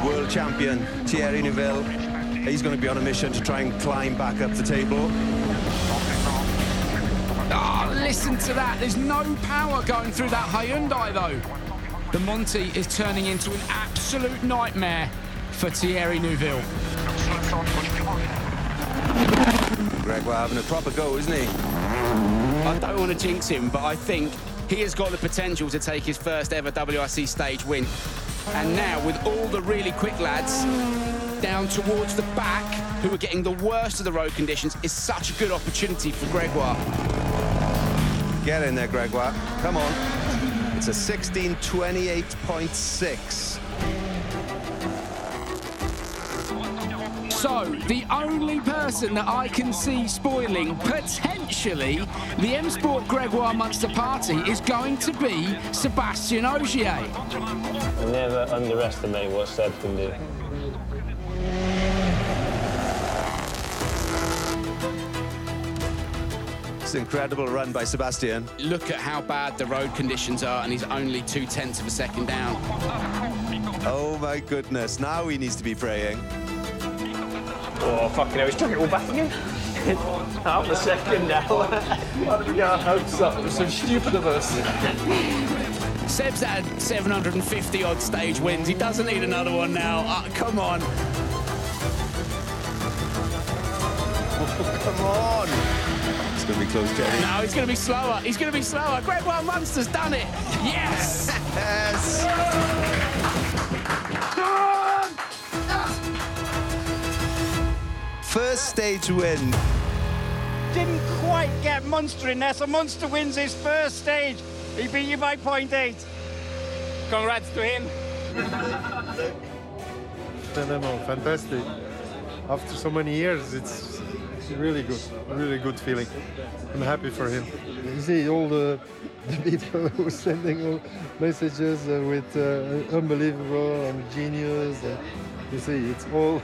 world champion Thierry Neuville. He's going to be on a mission to try and climb back up the table. Oh, listen to that. There's no power going through that Hyundai, though. The Monty is turning into an absolute nightmare for Thierry Neuville. Gregoire having a proper go, isn't he? I don't want to jinx him, but I think he has got the potential to take his first ever WRC stage win. And now, with all the really quick lads down towards the back, who are getting the worst of the road conditions, is such a good opportunity for Gregoire. Get in there, Gregoire. Come on. It's a 16:28.6. So, the only person that I can see spoiling, potentially, the M Sport Gregoire Munster party is going to be Sébastien Ogier. Never underestimate what Seb can do. It's an incredible run by Sébastien. Look at how bad the road conditions are, and he's only 0.2 of a second down. Oh, my goodness. Now he needs to be praying. Oh, fucking hell, he's took it all back again. Half a second now. Why did we get our hopes up? It was so stupid of us. Seb's had 750-odd stage wins. He doesn't need another one now. Come on. Come on. It's going to be close, Jerry. No, he's going to be slower. He's going to be slower. Gregoire Munster's done it. Yes. Yes. First stage win. Didn't quite get Munster in there, so Munster wins his first stage. He beat you by 0.8. Congrats to him. Fantastic. After so many years, it's really good feeling. I'm happy for him. You see all the people who are sending all messages with unbelievable and genius. You see, it's all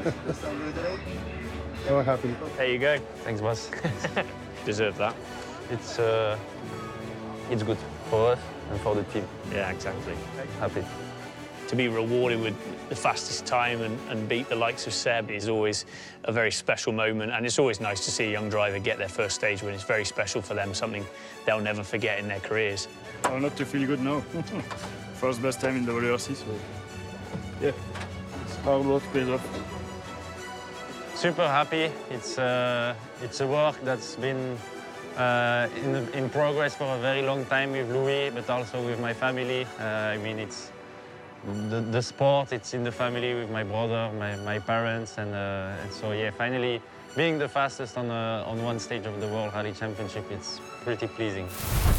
so happy. There you go. Thanks, boss. Deserve that. It's good for us and for the team. Yeah, exactly. Happy. To be rewarded with the fastest time and beat the likes of Seb is always a very special moment, and it's always nice to see a young driver get their first stage win. It's very special for them, something they'll never forget in their careers. Oh, not to feel good now. First best time in the WRC, so yeah, it's hard work pays off. Super happy. It's a work that's been in progress for a very long time with Louis, but also with my family. I mean, it's the sport. It's in the family with my brother, my parents, and so yeah. Finally, being the fastest on one stage of the World Rally Championship, it's pretty pleasing.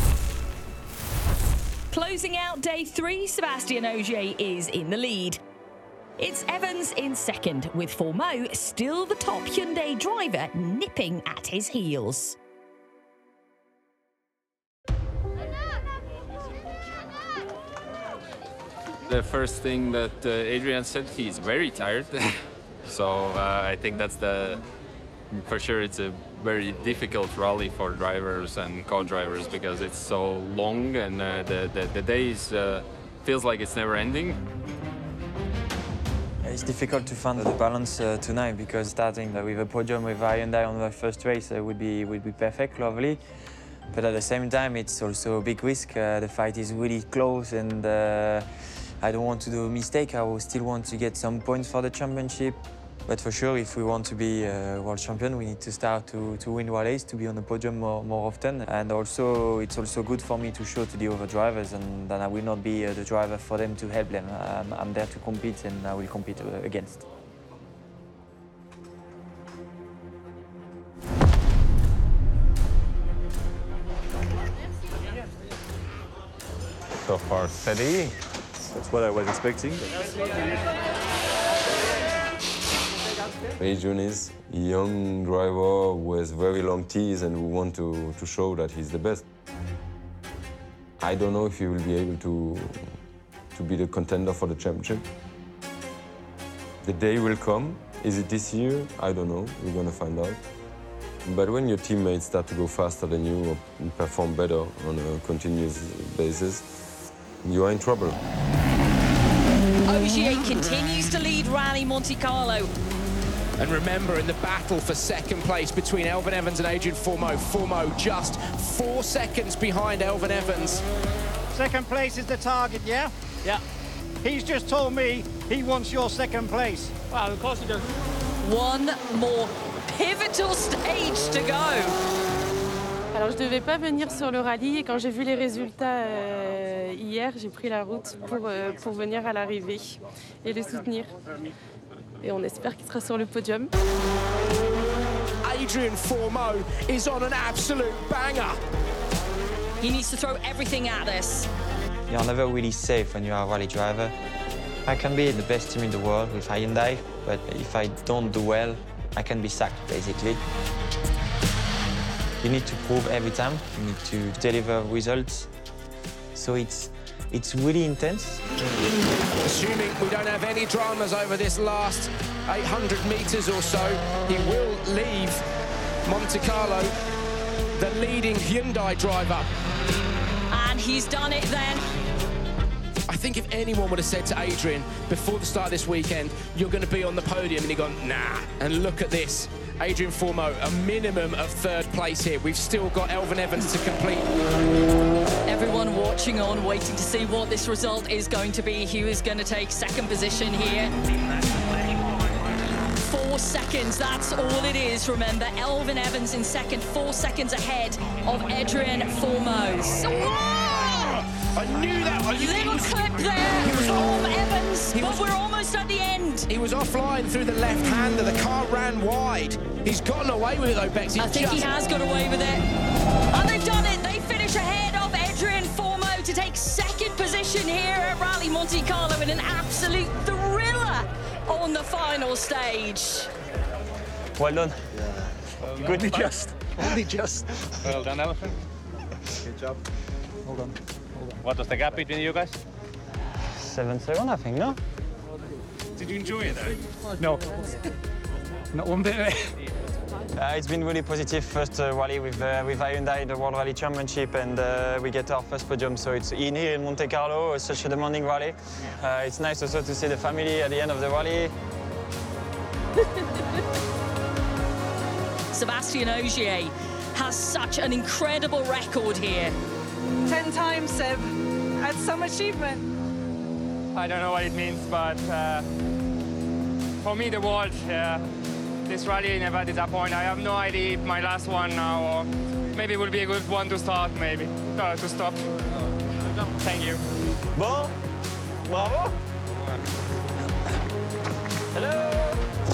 Closing out day 3, Sébastien Ogier is in the lead. It's Evans in second, with Fourmaux still the top Hyundai driver, nipping at his heels. The first thing that Adrian said, he's very tired. So I think that's for sure it's a very difficult rally for drivers and co-drivers because it's so long and the days feels like it's never ending. It's difficult to find the balance tonight because starting with a podium with Hyundai on the first race would be perfect, lovely. But at the same time, it's also a big risk. The fight is really close, and I don't want to do a mistake. I will still want to get some points for the championship. But for sure, if we want to be world champion, we need to start to win rallies, to be on the podium more often. And also, it's also good for me to show to the other drivers, and that I will not be the driver for them to help them. I'm there to compete, and I will compete against. So far, steady. That's what I was expecting. Adrian is a young driver with very long T's and we want to show that he's the best. I don't know if he will be able to be the contender for the championship. The day will come. Is it this year? I don't know. We're going to find out. But when your teammates start to go faster than you or perform better on a continuous basis, you are in trouble. Ogier continues to lead Rally Monte Carlo. And remember, in the battle for second place between Elfyn Evans and Adrian Fourmeau, Fourmeau just 4 seconds behind Elfyn Evans. Second place is the target, yeah? Yeah. He's just told me he wants your second place. Well, of course he does. One more pivotal stage to go. Alors, je devais pas venir sur le rallye et quand j'ai vu les résultats hier, j'ai pris la route pour venir à l'arrivée et les soutenir. Et on espère qu'il sera sur le podium. Adrian Fourmeau is on an absolute banger. He needs to throw everything at this. You're never really safe when you are a rally driver. I can be the best team in the world with Hyundai, but if I don't do well, I can be sacked, basically. You need to prove every time. You need to deliver results. So it's really intense. Assuming we don't have any dramas over this last 800 metres or so, he will leave Monte Carlo, the leading Hyundai driver. And he's done it then. I think if anyone would have said to Adrian before the start of this weekend, you're going to be on the podium, and he'd gone, nah. And look at this. Adrian Fourmeau, a minimum of third place here. We've still got Elfyn Evans to complete. Everyone watching on, waiting to see what this result is going to be. Who is going to take second position here? 4 seconds, that's all it is. Remember, Elfyn Evans in second, 4 seconds ahead of Adrian Fourmeau. I knew that. Little clip there from Evans, but we're almost at the end. He was offline through the left-hander. The car ran wide. He's gotten away with it, though, Bex. I think he has got away with it. And they've done it. They finish ahead of Adrian Fourmeau to take second position here at Rally Monte Carlo in an absolute thriller on the final stage. Well done. Only just. Only just. Well done, Elephant. Good job. Hold on. What was the gap between you guys? 7 seconds, I think, no? Did you enjoy it, though? No. Not one bit of it. It's been really positive. First rally with Hyundai, the World Rally Championship, and we get our first podium. So it's in here in Monte Carlo, such a demanding rally. It's nice also to see the family at the end of the rally. Sébastien Ogier has such an incredible record here. 10 times, Seb. That's some achievement. I don't know what it means, but for me, the world, this rally never disappoints. I have no idea if my last one now, or maybe it will be a good one to start, maybe, to stop. Thank you. Bon, bravo. Hello.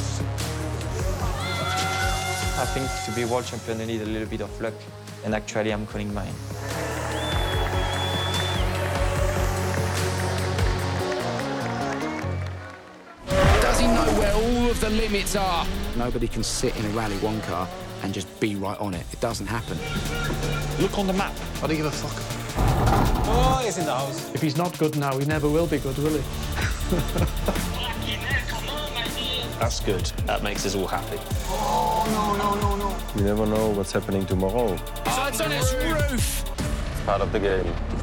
I think to be world champion, you need a little bit of luck, and actually, I'm calling mine. Does he know where all of the limits are? Nobody can sit in a Rally 1 car and just be right on it. It doesn't happen. Look on the map. I don't give a fuck. Oh, he's in the house. If he's not good now, he never will be good, will he? That's good. That makes us all happy. You never know what's happening tomorrow. So it's on its roof. It's part of the game.